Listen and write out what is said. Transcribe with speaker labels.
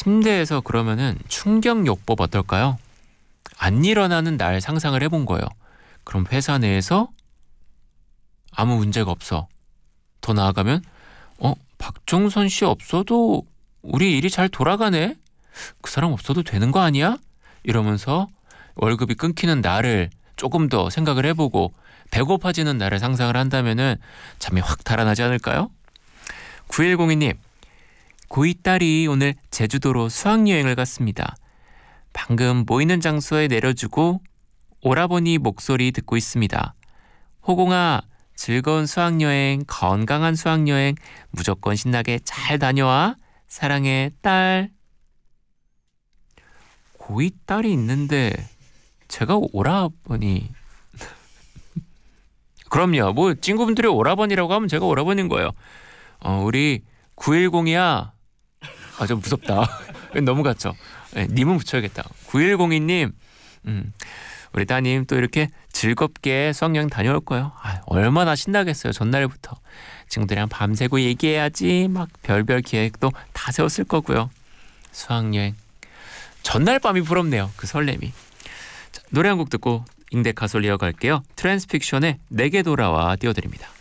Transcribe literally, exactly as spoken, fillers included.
Speaker 1: 침대에서 그러면은 충격요법 어떨까요? 안 일어나는 날 상상을 해본 거예요. 그럼 회사 내에서 아무 문제가 없어. 더 나아가면 어? 박종선 씨 없어도 우리 일이 잘 돌아가네? 그 사람 없어도 되는 거 아니야? 이러면서 월급이 끊기는 날을 조금 더 생각을 해보고 배고파지는 날을 상상을 한다면은 잠이 확 달아나지 않을까요? 구일공이 님, 고이 딸이 오늘 제주도로 수학여행을 갔습니다. 방금 모이는 장소에 내려주고 오라버니 목소리 듣고 있습니다. 호공아, 즐거운 수학여행, 건강한 수학여행 무조건 신나게 잘 다녀와. 사랑해, 딸. 고이 딸이 있는데 제가 오라버니. 그럼요. 뭐 친구분들이 오라버니라고 하면 제가 오라버니인 거예요. 어, 우리 구일공이야. 아, 좀 무섭다. 너무 같죠? 네, 님은 붙여야겠다. 구일공이 님, 음, 우리 따님 또 이렇게 즐겁게 수학여행 다녀올 거예요. 아, 얼마나 신나겠어요. 전날부터 친구들이랑 밤새고 얘기해야지 막 별별 계획도 다 세웠을 거고요. 수학여행 전날 밤이 부럽네요. 그 설렘이. 자, 노래 한 곡 듣고 잉대 가솔 이어갈게요. 트랜스픽션의 내게 돌아와 띄워드립니다.